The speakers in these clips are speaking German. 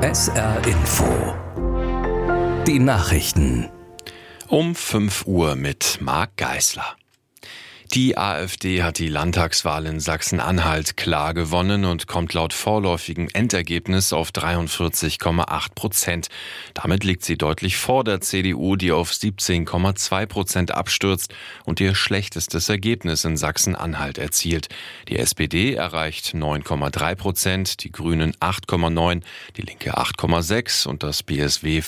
SR Info. Die Nachrichten. Um 5 Uhr mit Marc Geisler. Die AfD hat die Landtagswahl in Sachsen-Anhalt klar gewonnen und kommt laut vorläufigem Endergebnis auf 43,8%. Damit liegt sie deutlich vor der CDU, die auf 17,2% abstürzt und ihr schlechtestes Ergebnis in Sachsen-Anhalt erzielt. Die SPD erreicht 9,3%, die Grünen 8,9%, die Linke 8,6% und das BSW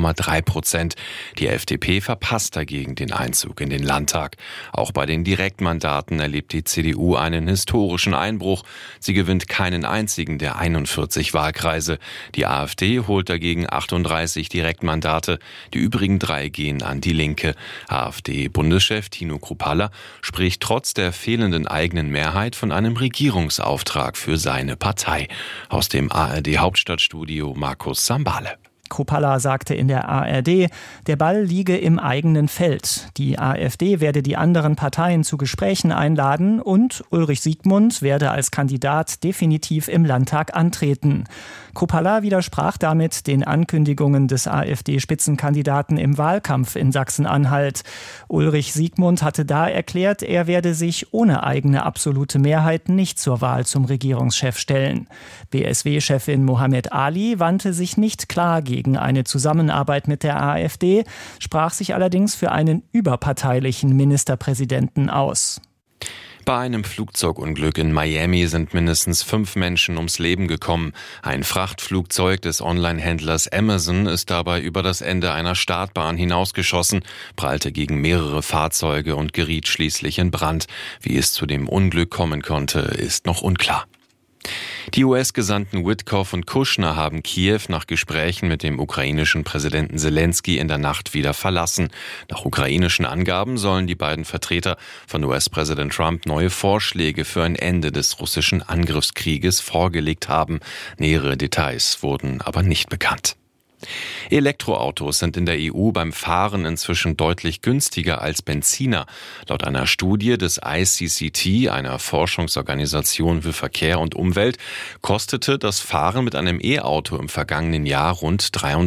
5,3%. Die FDP verpasst dagegen den Einzug in den Landtag. Auch bei den Direktmandaten erlebt die CDU einen historischen Einbruch. Sie gewinnt keinen einzigen der 41 Wahlkreise. Die AfD holt dagegen 38 Direktmandate. Die übrigen 3 gehen an die Linke. AfD-Bundeschef Tino Kruppalla spricht trotz der fehlenden eigenen Mehrheit von einem Regierungsauftrag für seine Partei. Aus dem ARD-Hauptstadtstudio Markus Sambale. Kruppalla sagte in der ARD, der Ball liege im eigenen Feld. Die AfD werde die anderen Parteien zu Gesprächen einladen und Ulrich Siegmund werde als Kandidat definitiv im Landtag antreten. Kruppalla widersprach damit den Ankündigungen des AfD-Spitzenkandidaten im Wahlkampf in Sachsen-Anhalt. Ulrich Siegmund hatte da erklärt, er werde sich ohne eigene absolute Mehrheit nicht zur Wahl zum Regierungschef stellen. BSW-Chefin Mohammed Ali wandte sich nicht klar gegen eine Zusammenarbeit mit der AfD, sprach sich allerdings für einen überparteilichen Ministerpräsidenten aus. Bei einem Flugzeugunglück in Miami sind mindestens 5 Menschen ums Leben gekommen. Ein Frachtflugzeug des Online-Händlers Amazon ist dabei über das Ende einer Startbahn hinausgeschossen, prallte gegen mehrere Fahrzeuge und geriet schließlich in Brand. Wie es zu dem Unglück kommen konnte, ist noch unklar. Die US-Gesandten Witkoff und Kushner haben Kiew nach Gesprächen mit dem ukrainischen Präsidenten Zelensky in der Nacht wieder verlassen. Nach ukrainischen Angaben sollen die beiden Vertreter von US-Präsident Trump neue Vorschläge für ein Ende des russischen Angriffskrieges vorgelegt haben. Nähere Details wurden aber nicht bekannt. Elektroautos sind in der EU beim Fahren inzwischen deutlich günstiger als Benziner. Laut einer Studie des ICCT, einer Forschungsorganisation für Verkehr und Umwelt, kostete das Fahren mit einem E-Auto im vergangenen Jahr rund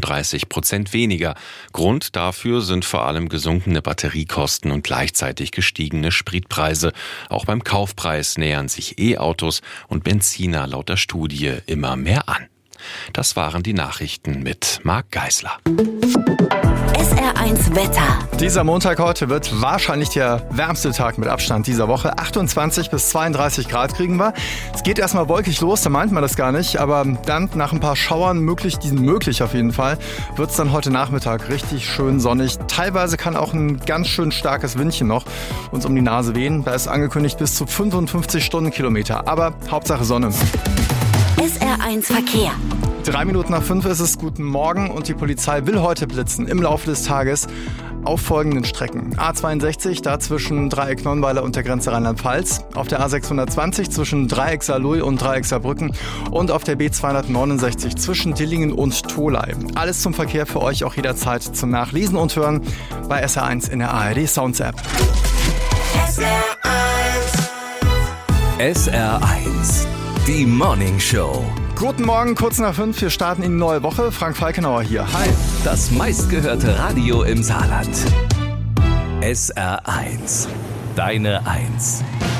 33% weniger. Grund dafür sind vor allem gesunkene Batteriekosten und gleichzeitig gestiegene Spritpreise. Auch beim Kaufpreis nähern sich E-Autos und Benziner laut der Studie immer mehr an. Das waren die Nachrichten mit Marc Geisler. SR1 Wetter. Dieser Montag heute wird wahrscheinlich der wärmste Tag mit Abstand dieser Woche. 28 bis 32 Grad kriegen wir. Es geht erstmal wolkig los, da meint man das gar nicht. Aber dann nach ein paar Schauern, möglich auf jeden Fall, wird es dann heute Nachmittag richtig schön sonnig. Teilweise kann auch ein ganz schön starkes Windchen noch uns um die Nase wehen. Da ist angekündigt bis zu 55 Stundenkilometer. Aber Hauptsache Sonne. SR1 Verkehr. 3 Minuten nach 5 ist es, guten Morgen, und die Polizei will heute blitzen im Laufe des Tages auf folgenden Strecken. A62, da zwischen Dreieck Nonnweiler und der Grenze Rheinland-Pfalz, auf der A620 zwischen Dreieck Saarlouis und Dreieck Saarbrücken und auf der B269 zwischen Dillingen und Tholey. Alles zum Verkehr für euch auch jederzeit zum Nachlesen und Hören bei SR1 in der ARD Sounds App. SR1, die Morning Show. Guten Morgen, kurz nach 5, wir starten in die neue Woche. Frank Falkenauer hier. Hi. Das meistgehörte Radio im Saarland. SR1, deine Eins.